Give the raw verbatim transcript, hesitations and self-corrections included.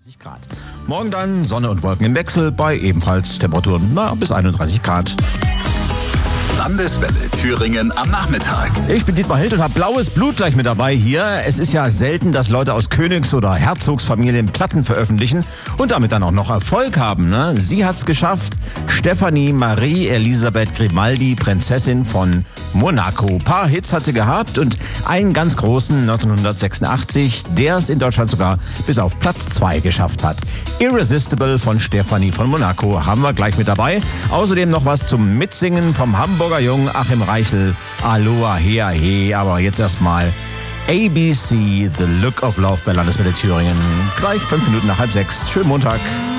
Grad. Morgen dann Sonne und Wolken im Wechsel bei ebenfalls Temperaturen na, bis einunddreißig Grad. Landeswelle Thüringen am Nachmittag. Ich bin Dietmar Hild und habe blaues Blut gleich mit dabei hier. Es ist ja selten, dass Leute aus Königs- oder Herzogsfamilien Platten veröffentlichen und damit dann auch noch Erfolg haben. Ne? Sie hat's geschafft. Stefanie Marie Elisabeth Grimaldi, Prinzessin von Monaco. Ein paar Hits hat sie gehabt und einen ganz großen neunzehnhundertsechsundachtzig, der es in Deutschland sogar bis auf Platz zwei geschafft hat. Irresistible von Stefanie von Monaco haben wir gleich mit dabei. Außerdem noch was zum Mitsingen vom Hamburger Jungen Achim Reichel. Aloha, hea, he. Aber jetzt erstmal A B C, The Look of Love bei Landeswelle Thüringen. Gleich fünf Minuten nach halb sechs. Schönen Montag.